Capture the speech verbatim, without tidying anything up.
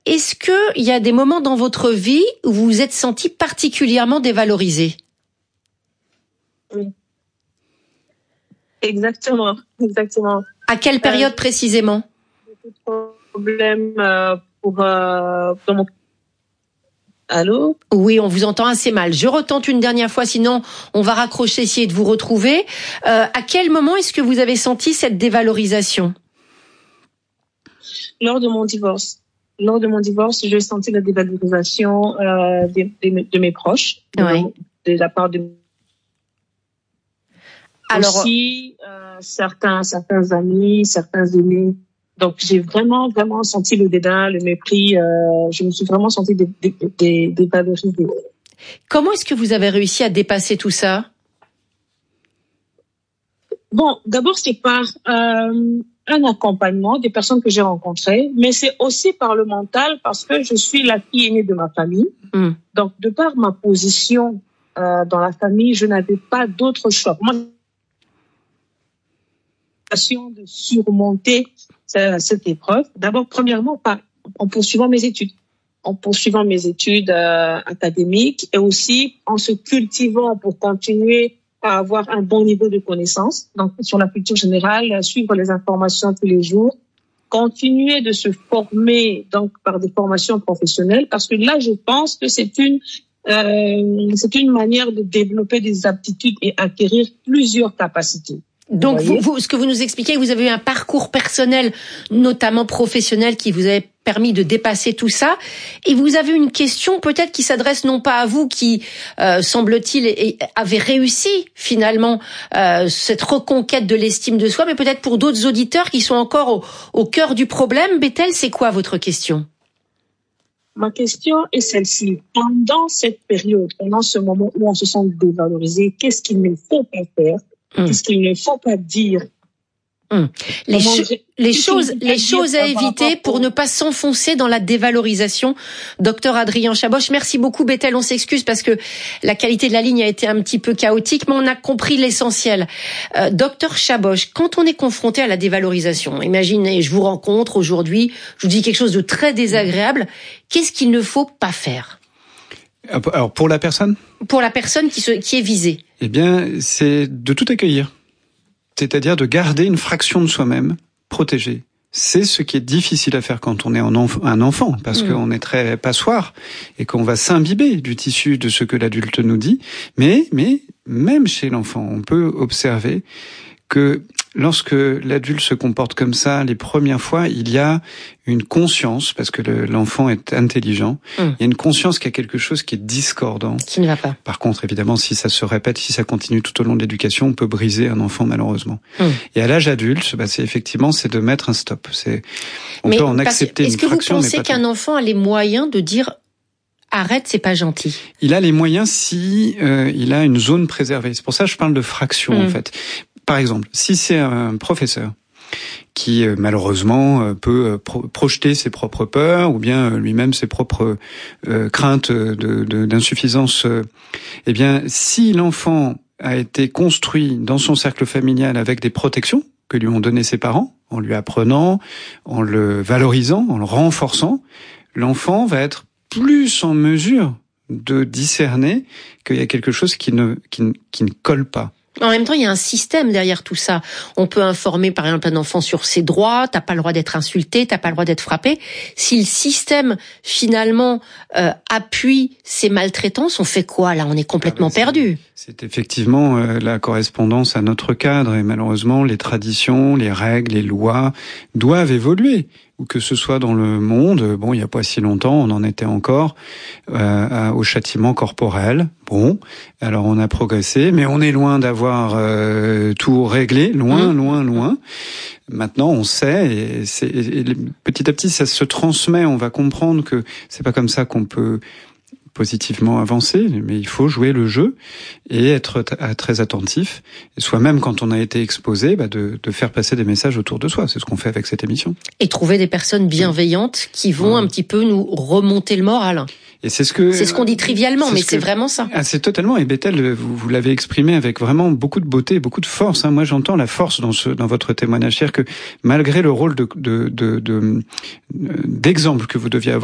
est-ce que il y a des moments dans votre vie où vous vous êtes senti particulièrement dévalorisé? Oui. Exactement, exactement. À quelle période euh, précisément? Beaucoup de problèmes euh, pour, euh, pour mon... Allô? Oui, on vous entend assez mal. Je retente une dernière fois, sinon on va raccrocher, essayer de vous retrouver. Euh, à quel moment est-ce que vous avez senti cette dévalorisation? Lors de mon divorce. Lors de mon divorce, j'ai senti la dévalorisation euh, de, de, de mes proches, de, oui. de la part de Alors, aussi euh, certains certains amis, certains aînés. Donc j'ai vraiment vraiment senti le dédain, le mépris. Euh, je me suis vraiment sentie dé, dé, dé, dévalorisée. Comment est-ce que vous avez réussi à dépasser tout ça? Bon, d'abord c'est par euh, un accompagnement des personnes que j'ai rencontrées, mais c'est aussi par le mental parce que je suis la fille aînée de ma famille. Mm. Donc de par ma position euh, dans la famille, je n'avais pas d'autre choix. Moi, de surmonter cette épreuve. D'abord, premièrement, par, en poursuivant mes études, en poursuivant mes études euh, académiques et aussi en se cultivant pour continuer à avoir un bon niveau de connaissance. Donc, sur la culture générale, suivre les informations tous les jours, continuer de se former donc par des formations professionnelles, parce que là, je pense que c'est une euh, c'est une manière de développer des aptitudes et acquérir plusieurs capacités. Donc, vous, vous, ce que vous nous expliquez, vous avez eu un parcours personnel, notamment professionnel, qui vous a permis de dépasser tout ça. Et vous avez une question peut-être qui s'adresse non pas à vous, qui, euh, semble-t-il, avait réussi finalement euh, cette reconquête de l'estime de soi, mais peut-être pour d'autres auditeurs qui sont encore au, au cœur du problème. Bethel, c'est quoi votre question? Ma question est celle-ci. Pendant cette période, pendant ce moment où on se sent dévalorisé, qu'est-ce qu'il ne faut pas faire? Qu'est-ce qu'il ne faut pas dire? Hum. Les, cho- les choses, les choses à éviter pour ne pas s'enfoncer dans la dévalorisation. Docteur Adrien Chaboch, merci beaucoup. Bethel, on s'excuse parce que la qualité de la ligne a été un petit peu chaotique, mais on a compris l'essentiel. Euh, Docteur Chaboch, quand on est confronté à la dévalorisation, imaginez, je vous rencontre aujourd'hui, je vous dis quelque chose de très désagréable, qu'est-ce qu'il ne faut pas faire? Alors, pour la personne? Pour la personne qui, se, qui est visée. Eh bien, c'est de tout accueillir. C'est-à-dire de garder une fraction de soi-même protégée. C'est ce qui est difficile à faire quand on est un enfant, parce mmh. qu'on est très passoire et qu'on va s'imbiber du tissu de ce que l'adulte nous dit. Mais, mais, même chez l'enfant, on peut observer que lorsque l'adulte se comporte comme ça, les premières fois, il y a une conscience, parce que le, l'enfant est intelligent, mmh. il y a une conscience qu'il y a quelque chose qui est discordant. Qui ne va pas. Par contre, évidemment, si ça se répète, si ça continue tout au long de l'éducation, on peut briser un enfant, malheureusement. Mmh. Et à l'âge adulte, bah, c'est effectivement, c'est de mettre un stop. C'est, on mais peut en accepter une fraction, mais pas est-ce que vous pensez qu'un tout. enfant a les moyens de dire arrête, c'est pas gentil? Il a les moyens si euh, il a une zone préservée. C'est pour ça que je parle de fraction, mmh. en fait. Par exemple, si c'est un professeur qui euh, malheureusement euh, peut euh, pro- projeter ses propres peurs ou bien euh, lui-même ses propres euh, craintes de, de, d'insuffisance, euh, eh bien, si l'enfant a été construit dans son cercle familial avec des protections que lui ont donné ses parents, en lui apprenant, en le valorisant, en le renforçant, l'enfant va être plus en mesure de discerner qu'il y a quelque chose qui ne, qui, qui ne colle pas. En même temps, il y a un système derrière tout ça. On peut informer, par exemple, un enfant sur ses droits. T'as pas le droit d'être insulté, t'as pas le droit d'être frappé. Si le système, finalement, euh, appuie ces maltraitances, on fait quoi, là? On est complètement ah ben perdu. C'est effectivement euh, la correspondance à notre cadre. Et malheureusement, les traditions, les règles, les lois doivent évoluer. Ou que ce soit dans le monde, bon, il n'y a pas si longtemps, on en était encore euh, au châtiment corporel. Bon, alors on a progressé, mais on est loin d'avoir euh, tout réglé, loin, mmh. loin, loin. Maintenant, on sait, et, c'est, et petit à petit, ça se transmet. On va comprendre que c'est pas comme ça qu'on peut positivement avancer, mais il faut jouer le jeu et être t- très attentif. Et soi-même, quand on a été exposé, bah de, de faire passer des messages autour de soi. C'est ce qu'on fait avec cette émission. Et trouver des personnes bienveillantes qui vont ouais. un petit peu nous remonter le moral. Et c'est ce que c'est ce qu'on dit trivialement, c'est mais c'est que, vraiment ça. Ah, c'est totalement. Et Bethel, vous, vous l'avez exprimé avec vraiment beaucoup de beauté, et beaucoup de force. Hein. Moi, j'entends la force dans ce, dans votre témoignage, c'est-à-dire que malgré le rôle de, de, de, de d'exemple que vous deviez avoir.